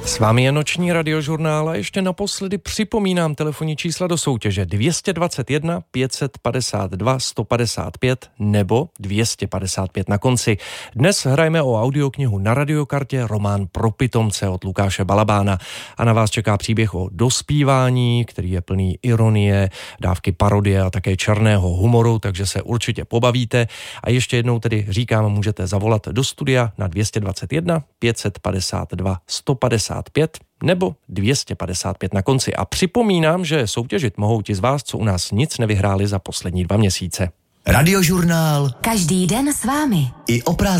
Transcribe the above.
S vámi je noční radiožurnál a ještě naposledy připomínám telefonní čísla do soutěže 221 552 155 nebo 255 na konci. Dnes hrajeme o audioknihu Na radiokartě Román pro pitomce od Lukáše Balabána a na vás čeká příběh o dospívání, který je plný ironie, dávky parodie a také černého humoru, takže se určitě pobavíte. A ještě jednou tedy říkám, můžete zavolat do studia na 221 552 155 nebo 255 na konci. A připomínám, že soutěžit mohou ti z vás, co u nás nic nevyhráli za poslední 2 měsíce. Radiožurnál. Každý den s vámi. I o prázdninách.